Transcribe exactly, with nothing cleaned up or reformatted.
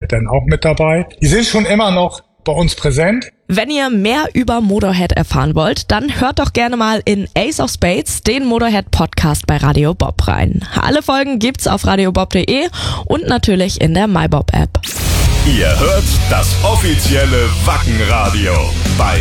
Motorhead dann auch mit dabei. Die sind schon immer noch bei uns präsent. Wenn ihr mehr über Motorhead erfahren wollt, dann hört doch gerne mal in Ace of Spades, den Motorhead-Podcast bei Radio Bob rein. Alle Folgen gibt's auf radiobob punkt de und natürlich in der MyBob-App. Ihr hört das offizielle Wacken Radio bei